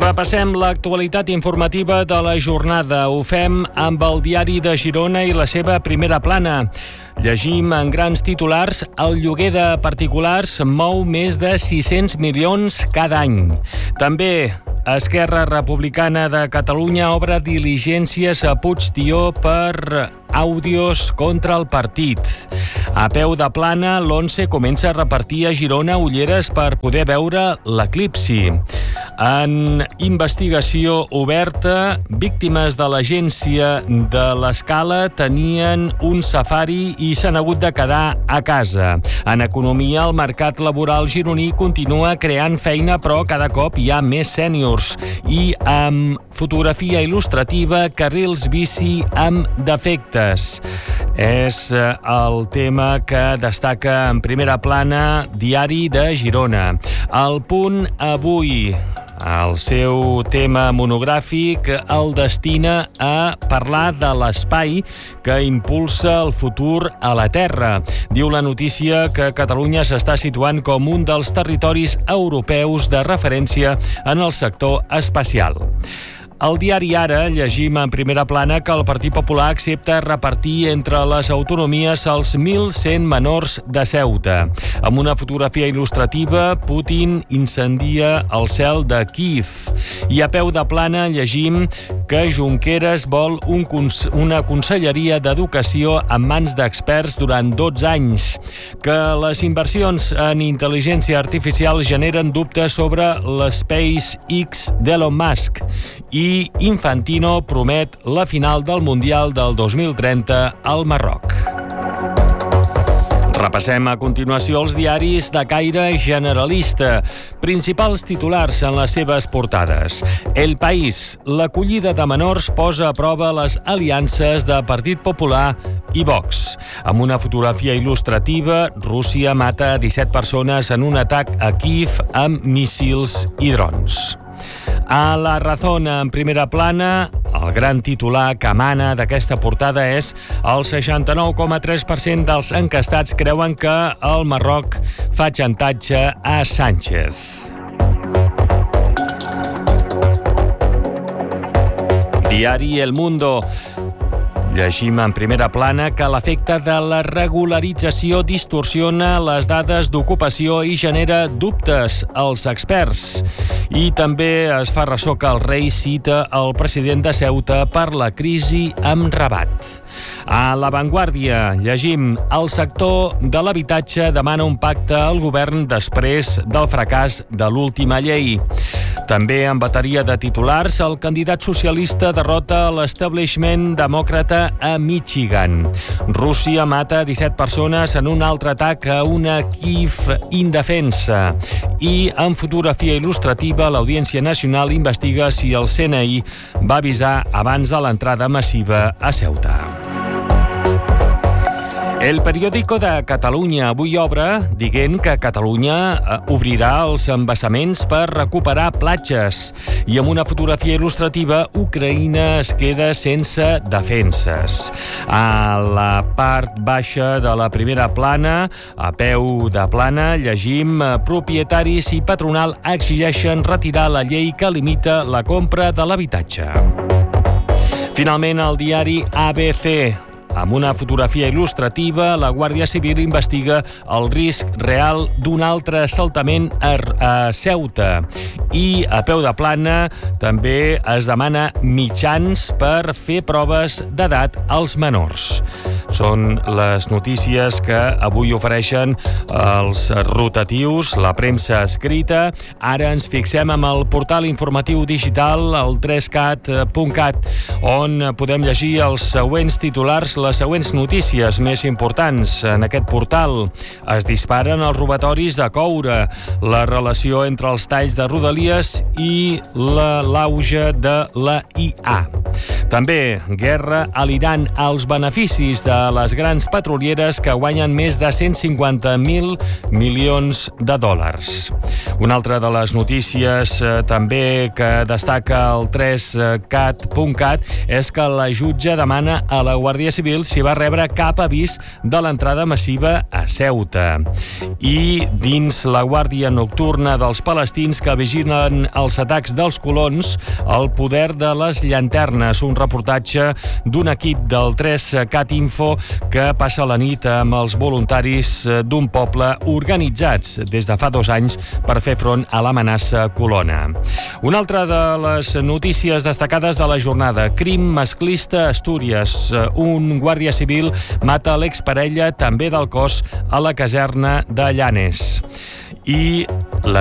Repassem l'actualitat informativa de la jornada. Ho fem amb el Diari de Girona i la seva primera plana. Llegim en grans titulars: el lloguer de particulars mou més de 600 milions cada any. També Esquerra Republicana de Catalunya obre diligències a Puigdió per àudios contra el partit. A peu de plana, l'ONCE comença a repartir a Girona ulleres per poder veure l'eclipsi. En investigació oberta, víctimes de l'agència de l'Escala tenien un safari i s'han hagut de quedar a casa. En economia, el mercat laboral gironí continua creant feina, però cada cop hi ha més sèniors. I amb fotografia il·lustrativa, carrils bici amb defectes. És el tema que destaca en primera plana Diari de Girona. El Punt avui, el seu tema monogràfic el destina a parlar de l'espai que impulsa el futur a la Terra. Diu la notícia que Catalunya s'està situant com un dels territoris europeus de referència en el sector espacial. Al diari Ara llegim en primera plana que el Partit Popular accepta repartir entre les autonomies els 1.100 menors de Ceuta. Amb una fotografia il·lustrativa, Putin incendia el cel de Kíev. I a peu de plana llegim que Junqueras vol una conselleria d'educació en mans d'experts durant 12 anys, que les inversions en intel·ligència artificial generen dubtes sobre l'SpaceX d'Elon Musk i Infantino promet la final del Mundial del 2030 al Marroc. Repassem a continuació els diaris de caire generalista. Principals titulars en les seves portades. El País. L'acollida de menors posa a prova les aliances de Partit Popular i Vox. Amb una fotografia il·lustrativa, Rússia mata 17 persones en un atac a Kíev amb míssils i drons. A La Razón, en primera plana, el gran titular que emana d'aquesta portada és: el 69,3% dels enquestats creuen que el Marroc fa xantatge a Sánchez. Diari El Mundo. Llegim en primera plana que l'efecte de la regularització distorsiona les dades d'ocupació i genera dubtes als experts. I també es fa ressò que el rei cita el president de Ceuta per la crisi amb Rabat. A La Vanguardia llegim: el sector de l'habitatge demana un pacte al govern després del fracàs de l'última llei. També en bateria de titulars, el candidat socialista derrota l'establishment demòcrata a Michigan. Rússia mata 17 persones en un altre atac a una Kíev indefensa. I en fotografia il·lustrativa, l'Audiència Nacional investiga si el CNI va avisar abans de l'entrada massiva a Ceuta. El Periódico de Catalunya avui obre dient que Catalunya obrirà els embassaments per recuperar platges i amb una fotografia il·lustrativa, Ucraïna es queda sense defenses. A la part baixa de la primera plana, a peu de plana, llegim: propietaris i patronal exigeixen retirar la llei que limita la compra de l'habitatge. Finalment, el diari ABC. Amb una fotografia il·lustrativa, la Guàrdia Civil investiga el risc real d'un altre assaltament a Ceuta. I a peu de plana també es demana mitjans per fer proves d'edat als menors. Són les notícies que avui ofereixen els rotatius, la premsa escrita. Ara ens fixem amb el portal informatiu digital, el 3cat.cat, on podem llegir els següents titulars, les següents notícies més importants en aquest portal. Es disparen els robatoris de coure, la relació entre els talls de Rodalies i l'auge de la IA. També guerra a l'Iran, els beneficis de les grans petrolieres que guanyen més de 150.000 milions de dòlars. Una altra de les notícies també que destaca el 3cat.cat és que la jutge demana a la Guàrdia Civil si va rebre cap avís de l'entrada massiva a Ceuta. I dins la guàrdia nocturna dels palestins que vigilen els atacs dels colons, el poder de les llanternes, un reportatge d'un equip del 3cat Info que passa la nit amb els voluntaris d'un poble organitzats des de fa 2 anys per fer front a l'amenaça colona. Una altra de les notícies destacades de la jornada: crim masclista a Astúries. Un guàrdia civil mata l'exparella també del cos a la caserna de Llanes. I